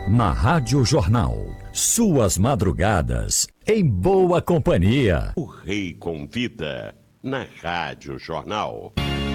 Na Rádio Jornal, suas madrugadas em boa companhia. O Rei Convida, na Rádio Jornal.